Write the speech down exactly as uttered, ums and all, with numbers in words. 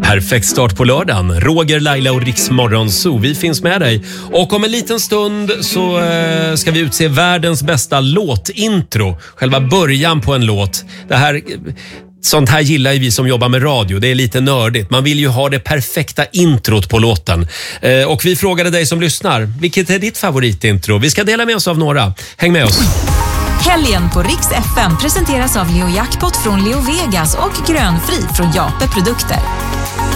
Perfekt start på lördagen. Roger, Laila och Riks Morgonzoo. Vi finns med dig. Och om en liten stund så eh, ska vi utse världens bästa låtintro. Själva början på en låt. Det här... Sånt här gillar ju vi som jobbar med radio. Det är lite nördigt. Man vill ju ha det perfekta introt på låten. Eh, och vi frågade dig som lyssnar. Vilket är ditt favoritintro? Vi ska dela med oss av några. Häng med oss. Helgen på Riks F M presenteras av Leo Jackpot från Leo Vegas och Grönfri från Jape Produkter.